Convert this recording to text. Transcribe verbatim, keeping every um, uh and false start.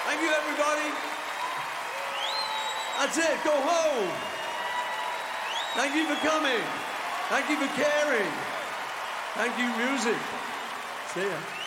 Thank you, everybody. That's it. Go home. Thank you for coming. Thank you for caring. Thank you, music. See ya.